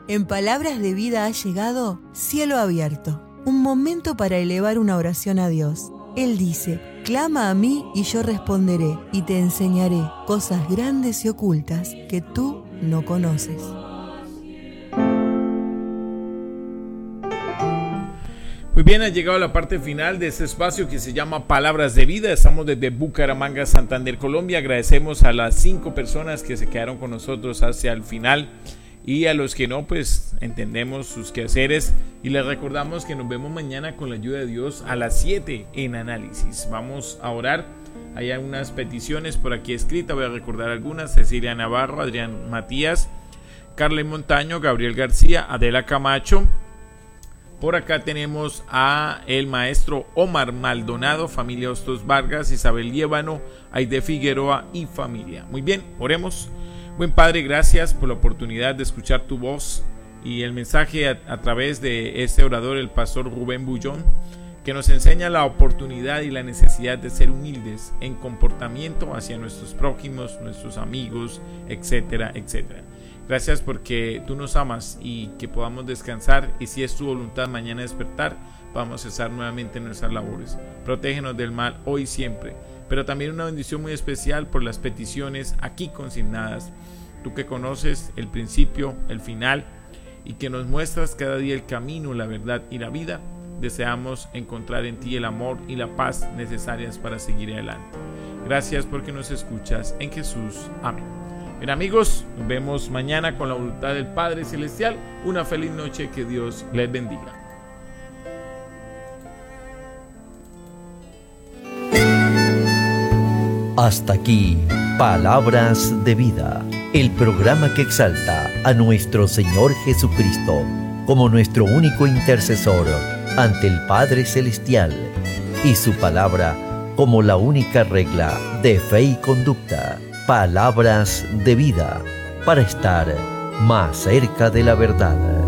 En Palabras de Vida ha llegado Cielo Abierto, un momento para elevar una oración a Dios. Él dice: clama a mí y yo responderé, y te enseñaré cosas grandes y ocultas que tú no conoces. Muy bien, ha llegado la parte final de este espacio que se llama Palabras de Vida. Estamos desde Bucaramanga, Santander, Colombia. Agradecemos a las 5 personas que se quedaron con nosotros hacia el final. Y a los que no, pues entendemos sus quehaceres y les recordamos que nos vemos mañana con la ayuda de Dios a las 7 en Análisis. Vamos a orar. Hay algunas peticiones por aquí escritas, voy a recordar algunas: Cecilia Navarro, Adrián Matías, Carla Montaño, Gabriel García, Adela Camacho. Por acá tenemos a el maestro Omar Maldonado, familia Hostos Vargas, Isabel Liébano, Aide Figueroa y familia. Muy bien, oremos. Buen Padre, gracias por la oportunidad de escuchar tu voz y el mensaje a través de este orador, el pastor Rubén Bullón, que nos enseña la oportunidad y la necesidad de ser humildes en comportamiento hacia nuestros prójimos, nuestros amigos, etcétera, etcétera. Gracias porque tú nos amas y que podamos descansar, y si es tu voluntad mañana despertar, vamos a cesar nuevamente en nuestras labores. Protégenos del mal hoy y siempre, pero también una bendición muy especial por las peticiones aquí consignadas. Tú que conoces el principio, el final, y que nos muestras cada día el camino, la verdad y la vida, deseamos encontrar en ti el amor y la paz necesarias para seguir adelante. Gracias porque nos escuchas en Jesús. Amén. Bien, amigos, nos vemos mañana con la voluntad del Padre Celestial. Una feliz noche, que Dios les bendiga. Hasta aquí, Palabras de Vida, el programa que exalta a nuestro Señor Jesucristo como nuestro único intercesor ante el Padre Celestial, y su palabra como la única regla de fe y conducta. Palabras de Vida, para estar más cerca de la verdad.